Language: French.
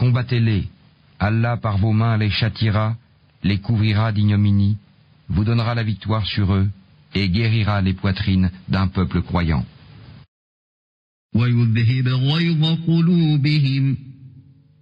Combattez-les. Allah par vos mains les châtiera, les couvrira d'ignominie, vous donnera la victoire sur eux et guérira les poitrines d'un peuple croyant. ويذهب غيظ قلوبهم